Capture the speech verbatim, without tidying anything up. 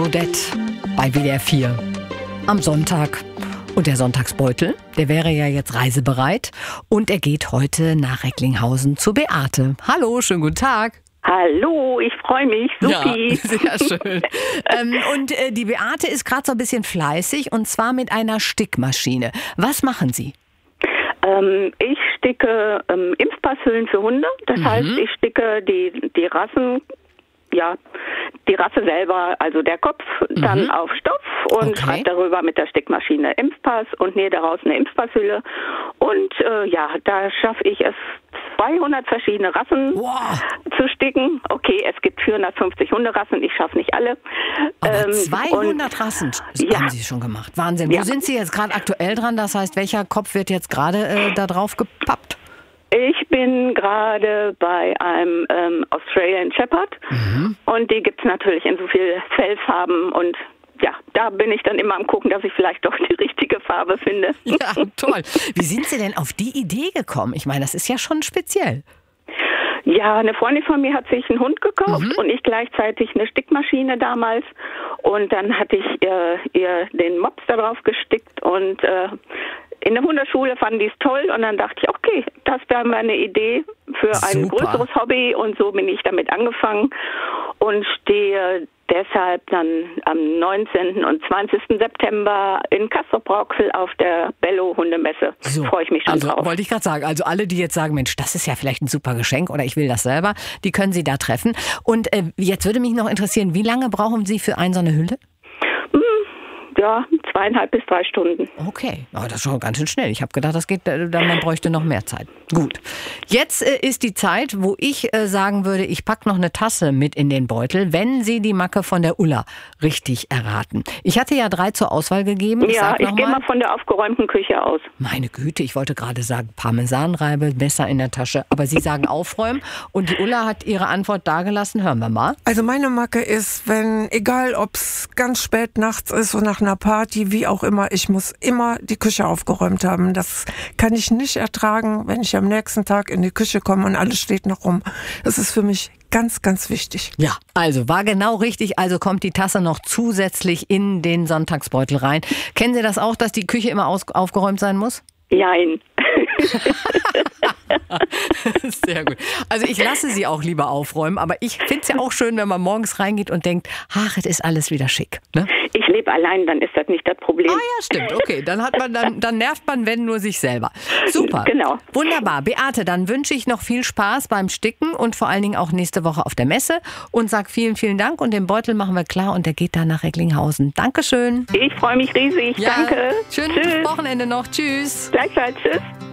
Odette bei W D R vier am Sonntag. Und der Sonntagsbeutel, der wäre ja jetzt reisebereit. Und er geht heute nach Recklinghausen zu Beate. Hallo, schönen guten Tag. Hallo, ich freue mich, supi. Ja, sehr schön. ähm, und äh, die Beate ist gerade so ein bisschen fleißig und zwar mit einer Stickmaschine. Was machen Sie? Ähm, ich sticke ähm, Impfpasshüllen für Hunde. Das Mhm. heißt, ich sticke die, die Rassen, ja, die Rasse selber, also der Kopf, Mhm. dann auf Stoff und Okay. schreibe darüber mit der Stickmaschine Impfpass und nähe daraus eine Impfpasshülle. Und äh, ja, da schaffe ich es, zweihundert verschiedene Rassen Wow. zu sticken. Okay, es gibt vierhundertfünfzig Hunderassen, ich schaffe nicht alle. Aber Ähm, zweihundert und- Rassen Ja. haben Sie schon gemacht. Wahnsinn. Ja. Wo sind Sie jetzt gerade aktuell dran? Das heißt, welcher Kopf wird jetzt gerade äh, da drauf gepappt? Ich bin gerade bei einem ähm, Australian Shepherd Mhm. und die gibt es natürlich in so viel Fellfarben und ja, da bin ich dann immer am gucken, dass ich vielleicht doch die richtige Farbe finde. Ja, toll. Wie sind Sie denn auf die Idee gekommen? Ich meine, das ist ja schon speziell. Ja, eine Freundin von mir hat sich einen Hund gekauft Mhm. und ich gleichzeitig eine Stickmaschine damals und dann hatte ich äh, ihr den Mops da drauf gestickt und äh, in der Hundeschule fanden die es toll und dann dachte ich, okay, das wäre mal eine Idee für ein Super. größeres Hobby und so bin ich damit angefangen und stehe deshalb dann am neunzehnten und zwanzigsten September in Castrop-Rauxel auf der Bello-Hundemesse. So, Freue ich mich schon also drauf. wollte ich gerade sagen, also alle, die jetzt sagen, Mensch, das ist ja vielleicht ein super Geschenk oder ich will das selber, die können Sie da treffen. Und äh, jetzt würde mich noch interessieren, wie lange brauchen Sie für eine so eine Hülle? Ja, zweieinhalb bis drei Stunden. Okay, aber das ist schon ganz schön schnell. Ich habe gedacht, das geht, äh, dann man bräuchte noch mehr Zeit. Gut, jetzt äh, ist die Zeit, wo ich äh, sagen würde, ich packe noch eine Tasse mit in den Beutel, wenn Sie die Macke von der Ulla richtig erraten. Ich hatte ja drei zur Auswahl gegeben. Ich Ja, sag ich noch gehe mal. mal von der aufgeräumten Küche aus. Meine Güte, ich wollte gerade sagen Parmesanreibe, Messer in der Tasche. Aber Sie sagen aufräumen und die Ulla hat ihre Antwort dagelassen. Hören wir mal. Also meine Macke ist, wenn, egal ob es ganz spät nachts ist oder nach einer Party, wie auch immer, ich muss immer die Küche aufgeräumt haben. Das kann ich nicht ertragen, wenn ich am nächsten Tag in die Küche komme und alles steht noch rum. Das ist für mich ganz, ganz wichtig. Ja, also war genau richtig. Also kommt die Tasse noch zusätzlich in den Sonntagsbeutel rein. Kennen Sie das auch, dass die Küche immer aus- aufgeräumt sein muss? Jein. Sehr gut. Also ich lasse Sie auch lieber aufräumen, aber ich finde es ja auch schön, wenn man morgens reingeht und denkt, ach, es ist alles wieder schick. Ne? Ich lebe allein, dann ist das nicht das Problem. Ah ja, stimmt. Okay, dann hat man, dann, dann nervt man, wenn nur sich selber. Super. Genau. Wunderbar. Beate, dann wünsche ich noch viel Spaß beim Sticken und vor allen Dingen auch nächste Woche auf der Messe und sag vielen, vielen Dank und den Beutel machen wir klar und der geht dann nach Recklinghausen. Dankeschön. Ich freue mich riesig. Ja, Danke. Schönes Tschüss. Wochenende noch. Tschüss. Gleichfalls. Tschüss.